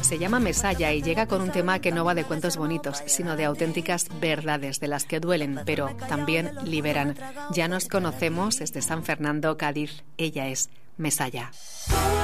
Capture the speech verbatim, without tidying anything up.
Se llama Mesalla y llega con un tema que no va de cuentos bonitos, sino de auténticas verdades, de las que duelen, pero también liberan. Ya nos conocemos, desde San Fernando, Cádiz. Ella es Mesalla.